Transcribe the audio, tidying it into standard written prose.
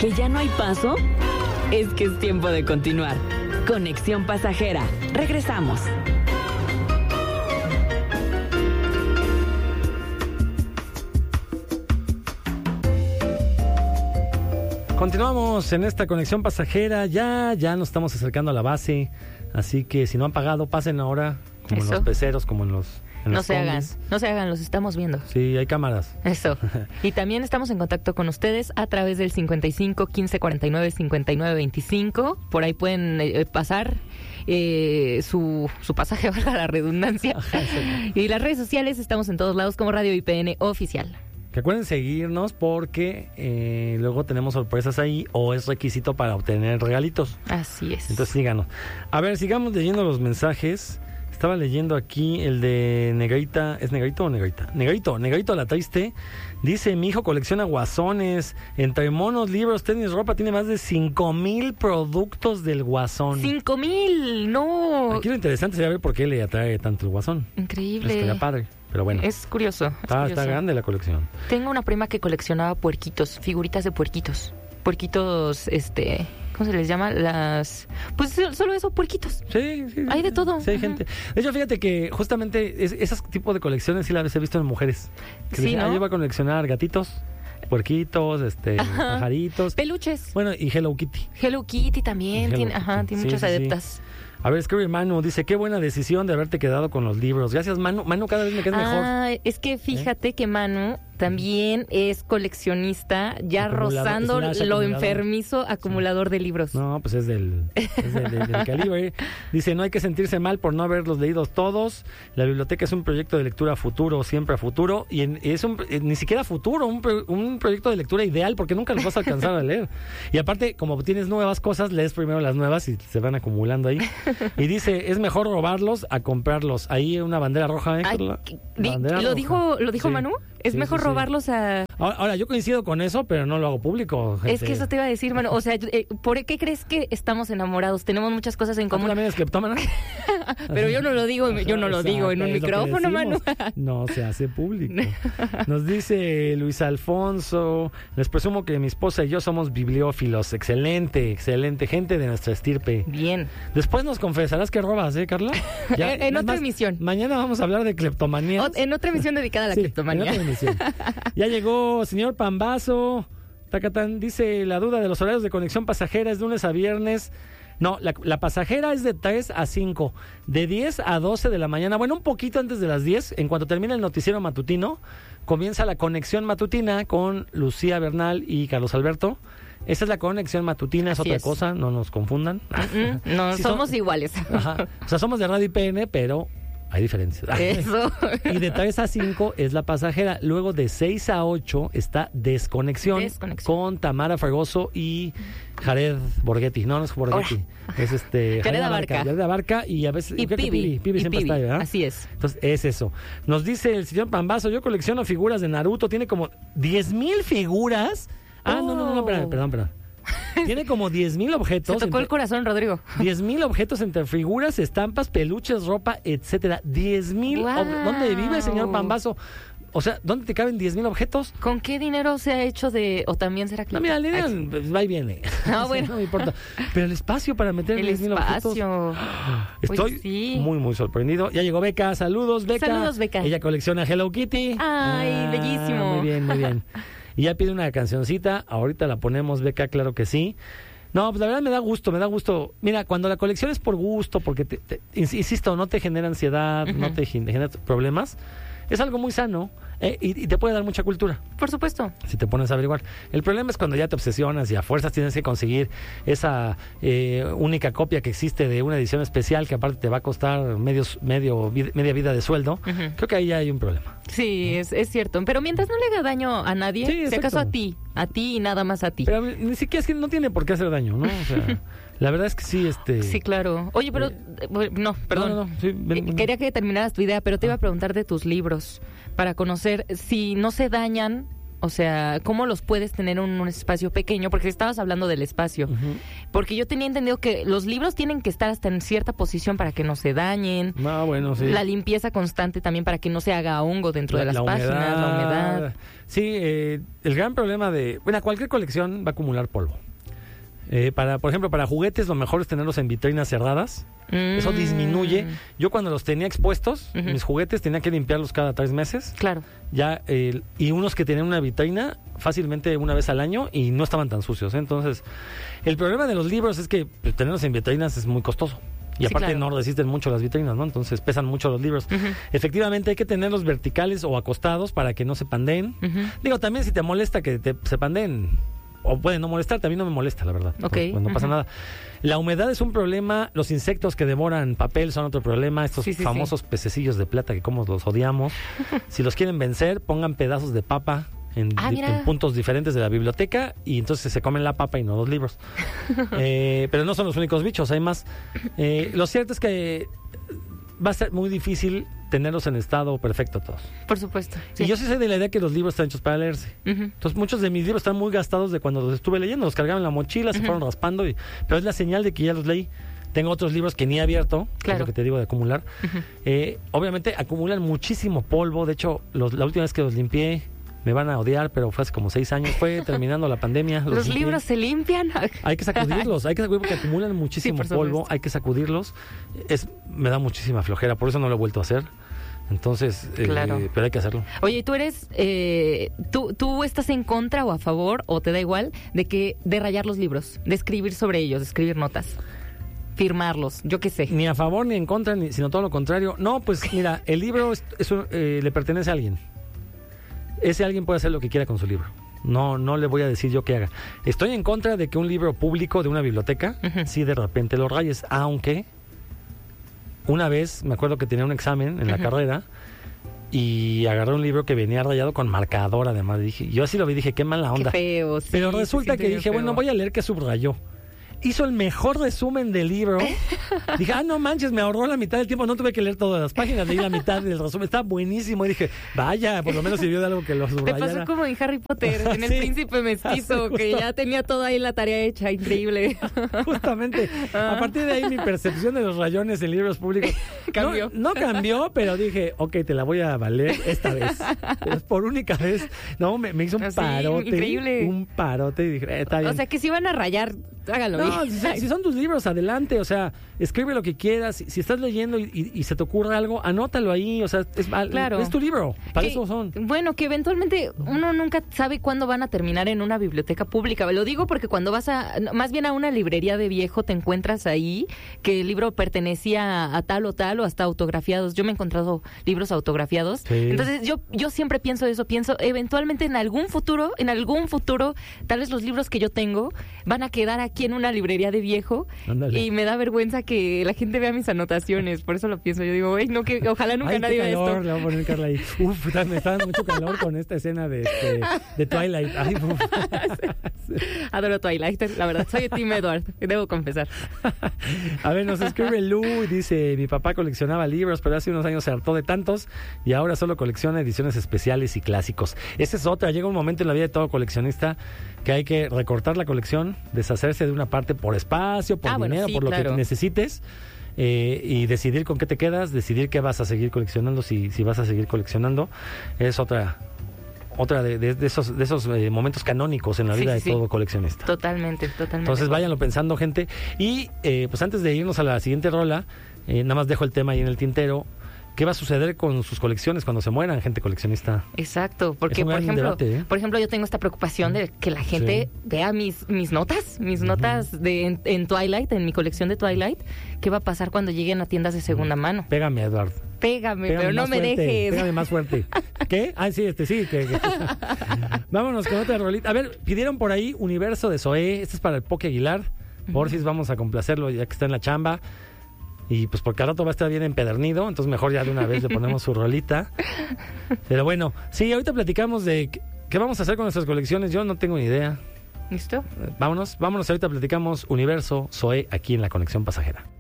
¿Que ya no hay paso? Es que es tiempo de continuar. Conexión Pasajera. Regresamos. Continuamos en esta conexión pasajera. Ya nos estamos acercando a la base. Así que si no han pagado, pasen ahora. Como en los peceros, como en los... No se hagan, los estamos viendo. Sí, hay cámaras. Eso. Y también estamos en contacto con ustedes a través del 55 15 49 59 25. Por ahí pueden pasar su pasaje, valga la redundancia. Y las redes sociales, estamos en todos lados como Radio IPN Oficial. Recuerden seguirnos porque luego tenemos sorpresas ahí o es requisito para obtener regalitos. Así es. Entonces síganos. A ver, sigamos leyendo los mensajes. Estaba leyendo aquí el de Negrita. ¿Es Negrito o Negrita? Negrito la triste. Dice, mi hijo colecciona guasones. Entre monos, libros, tenis, ropa. Tiene más de 5,000 productos del guasón. 5,000, no. Aquí lo interesante sería ver por qué le atrae tanto el guasón. Increíble. Estaría padre, pero bueno. Es curioso. Está grande la colección. Tengo una prima que coleccionaba puerquitos, figuritas de puerquitos. Puerquitos, ¿cómo se les llama? Pues solo eso, puerquitos. Sí. Hay de todo. Sí, hay gente. De hecho, fíjate que justamente esos tipos de colecciones sí las he visto en mujeres. Que sí, dicen, ¿no? Yo iba a coleccionar gatitos, puerquitos, pajaritos. Peluches. Bueno, y Hello Kitty. Hello Kitty también. Tiene muchas adeptas. Sí. A ver, escribe Manu, dice, qué buena decisión de haberte quedado con los libros. Gracias, Manu. Manu, cada vez me quedas mejor. Es que fíjate que Manu también es coleccionista, ya rozando lo enfermizo acumulador de libros. No, pues es del calibre. Dice, no hay que sentirse mal por no haberlos leído todos. La biblioteca es un proyecto de lectura futuro, siempre a futuro. Y es ni siquiera futuro, un proyecto de lectura ideal, porque nunca los vas a alcanzar a leer. Y aparte, como tienes nuevas cosas, lees primero las nuevas y se van acumulando ahí. Y dice, es mejor robarlos a comprarlos. Ahí una bandera roja, Carla. ¿Lo dijo Manu? Es mejor robarlos a... Ahora, yo coincido con eso, pero no lo hago público. Gente. Es que eso te iba a decir, Manu. O sea, ¿por qué crees que estamos enamorados? Tenemos muchas cosas en común. ¿Tú también eres cleptómana? Pero yo no lo digo, en un micrófono, Manu. No se hace público. Nos dice Luis Alfonso, les presumo que mi esposa y yo somos bibliófilos. Excelente gente de nuestra estirpe. Bien. Después nos confesarás que robas, Carla? Ya, en otra emisión. Mañana vamos a hablar de cleptomanía. En otra emisión dedicada a la cleptomanía. Ya llegó señor Pambazo. Tacatán dice, la duda de los horarios de conexión pasajera es de lunes a viernes. No, la pasajera es de 3 a 5, de 10 a 12 de la mañana. Bueno, un poquito antes de las 10, en cuanto termina el noticiero matutino, comienza la conexión matutina con Lucía Bernal y Carlos Alberto. Esa es la conexión matutina, es otra cosa, no nos confundan. No, sí, somos iguales. Ajá. O sea, somos de Radio IPN, pero... hay diferencias. Eso. Y de 3 a 5 es la pasajera. Luego de 6 a 8 está Desconexión. Con Tamara Fregoso y Jared Borghetti. No es Borghetti. Es Jared Abarca. Jared Abarca y a veces... Y Pibi siempre está ahí, ¿verdad? Así es. Entonces, es eso. Nos dice el señor Pambazo, yo colecciono figuras de Naruto. Tiene como 10,000 figuras. No, perdón. Tiene como 10,000 objetos. Se tocó el corazón, Rodrigo. 10,000 objetos entre figuras, estampas, peluches, ropa, etcétera. 10,000. ¿Dónde vive el señor Pambazo? O sea, ¿dónde te caben 10,000 objetos? ¿Con qué dinero se ha hecho o también será que... No, mira, pues, va y viene. Bueno. No me importa. Pero el espacio para meter 10,000 objetos. Estoy muy, muy sorprendido. Ya llegó Beca. Saludos, Beca. Saludos, Beca. Ella colecciona Hello Kitty. Ay, bellísimo. Muy bien. Y ya pide una cancioncita, ahorita la ponemos, Beca, claro que sí. No, pues la verdad me da gusto. Mira, cuando la colección es por gusto, porque, insisto, no te genera ansiedad, no te genera problemas, es algo muy sano y te puede dar mucha cultura. Por supuesto. Si te pones a averiguar. El problema es cuando ya te obsesionas y a fuerzas tienes que conseguir esa única copia que existe de una edición especial que aparte te va a costar media vida de sueldo. Uh-huh. Creo que ahí ya hay un problema. Sí, es cierto. Pero mientras no le haga daño a nadie, sí, si acaso a ti y nada más a ti. Pero ni siquiera es que no tiene por qué hacer daño, ¿no? O sea, la verdad es que sí, Sí, claro. Oye, pero... no, perdón. No, sí, ven. Quería que terminaras tu idea, pero te iba a preguntar de tus libros para conocer si no se dañan O sea, ¿cómo los puedes tener en un espacio pequeño? Porque estabas hablando del espacio. Ujú. Porque yo tenía entendido que los libros tienen que estar hasta en cierta posición para que no se dañen. Ah, bueno, sí. La limpieza constante también para que no se haga hongo dentro de las páginas, la humedad. Sí, el gran problema cualquier colección va a acumular polvo. Por ejemplo, para juguetes lo mejor es tenerlos en vitrinas cerradas. Eso disminuye. Yo cuando los tenía expuestos, mis juguetes tenía que limpiarlos cada 3 meses. Claro. Y unos que tenían una vitrina fácilmente una vez al año y no estaban tan sucios. Entonces, el problema de los libros es que tenerlos en vitrinas es muy costoso. Y aparte claro. no resisten mucho las vitrinas, ¿no? Entonces pesan mucho los libros. Efectivamente hay que tenerlos verticales o acostados para que no se pandeen. Digo, también si te molesta que se pandeen, o puede no molestarte, a mí no me molesta, la verdad. Ok. Pues no pasa nada. La humedad es un problema, los insectos que devoran papel son otro problema, estos famosos pececillos de plata que como los odiamos. Si los quieren vencer, pongan pedazos de papa en puntos diferentes de la biblioteca y entonces se comen la papa y no los libros. Pero no son los únicos bichos, hay más. Lo cierto es que va a ser muy difícil tenerlos en estado perfecto todos. Por supuesto. Y yo sí soy de la idea que los libros están hechos para leerse. Entonces muchos de mis libros están muy gastados de cuando los estuve leyendo, los cargaba en la mochila, se fueron raspando, pero es la señal de que ya los leí. Tengo otros libros que ni he abierto, claro. Es lo que te digo de acumular. Obviamente acumulan muchísimo polvo, de hecho la última vez que los limpié, me van a odiar, pero fue hace como 6 años, fue terminando la pandemia. ¿Los libros se limpian? Hay que sacudirlos porque acumulan muchísimo polvo, hay que sacudirlos. Me da muchísima flojera, por eso no lo he vuelto a hacer. Entonces, claro. Pero hay que hacerlo. Oye, ¿tú eres, tú estás en contra o a favor, o te da igual, de rayar los libros, de escribir sobre ellos, de escribir notas? Firmarlos, yo qué sé. Ni a favor ni en contra, sino todo lo contrario. No, pues mira, el libro le pertenece a alguien. Ese alguien puede hacer lo que quiera con su libro. No le voy a decir yo qué haga. Estoy en contra de que un libro público de una biblioteca, sí de repente lo rayes, aunque una vez me acuerdo que tenía un examen en la carrera y agarré un libro que venía rayado con marcador, además. Yo así lo vi, dije, qué mala onda. Qué feo, sí. Pero resulta que dije, bueno, voy a leer qué subrayó. Hizo el mejor resumen del libro. Dije, no manches, me ahorró la mitad del tiempo. No tuve que leer todas las páginas, leí la mitad del resumen. Está buenísimo. Y dije, vaya, por lo menos sirvió de algo que lo subrayara. Te pasó como en Harry Potter, en El Príncipe Mestizo, que ya tenía toda ahí la tarea hecha. Increíble. Justamente. A partir de ahí mi percepción de los rayones en libros públicos cambió. No cambió, pero dije, ok, te la voy a valer esta vez. Pero por única vez. No, me hizo un parote. Increíble. Un parote y dije, está bien. O sea, que si van a rayar, hágalo bien. Si son tus libros, adelante, o sea, escribe lo que quieras. Si estás leyendo y se te ocurre algo, anótalo ahí, o sea, claro. Es tu libro, para eso son. Bueno, que eventualmente uno nunca sabe cuándo van a terminar en una biblioteca pública. Lo digo porque cuando vas más bien a una librería de viejo, te encuentras ahí que el libro pertenecía a tal o tal, o hasta autografiados. Yo me he encontrado libros autografiados. Sí. Entonces, yo siempre pienso eso, eventualmente en algún futuro, tal vez los libros que yo tengo van a quedar aquí en una librería de viejo. Ándale. Y me da vergüenza que la gente vea mis anotaciones, por eso lo pienso. Yo digo, que ojalá nunca nadie vea esto. Le voy a poner Carla ahí. Me está dando mucho calor con esta escena de Twilight. Ay, adoro Twilight, la verdad. Soy Team Edward, debo confesar. A ver, nos escribe Lu y dice, mi papá coleccionaba libros, pero hace unos años se hartó de tantos y ahora solo colecciona ediciones especiales y clásicos. Esa es otra. Llega un momento en la vida de todo coleccionista que hay que recortar la colección, deshacerse de una parte por espacio, por dinero, por lo que necesites, y decidir con qué te quedas, decidir qué vas a seguir coleccionando, si vas a seguir coleccionando. Es otra de esos momentos canónicos en la vida de todo coleccionista. Totalmente. Entonces váyanlo pensando, gente. Y pues antes de irnos a la siguiente rola, nada más dejo el tema ahí en el tintero. ¿Qué va a suceder con sus colecciones cuando se mueran, gente coleccionista? Exacto, porque por ejemplo, yo tengo esta preocupación de que la gente vea mis notas en Twilight, en mi colección de Twilight. ¿Qué va a pasar cuando lleguen a tiendas de segunda mano? Pégame, Eduardo. Pégame, pero no me dejes. Pégame más fuerte. ¿Qué? Ah, sí, sí. Vámonos con otra rolita. A ver, pidieron por ahí Universo de Zoé. Este es para el Poke Aguilar. Porfis, vamos a complacerlo ya que está en la chamba. Y pues porque al rato va a estar bien empedernido, entonces mejor ya de una vez le ponemos su rolita. Pero bueno, sí, ahorita platicamos de qué vamos a hacer con nuestras colecciones. Yo no tengo ni idea. ¿Listo? Vámonos, ahorita platicamos Universo Zoé aquí en La Conexión Pasajera.